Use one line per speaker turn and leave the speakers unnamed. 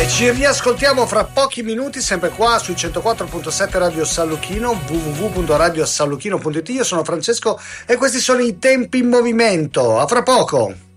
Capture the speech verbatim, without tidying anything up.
Ci riascoltiamo fra pochi minuti, sempre qua sui centoquattro virgola sette Radio San Lucchino, w w w punto radio san lucchino punto it. Io sono Francesco e questi sono i tempi in movimento. A fra poco.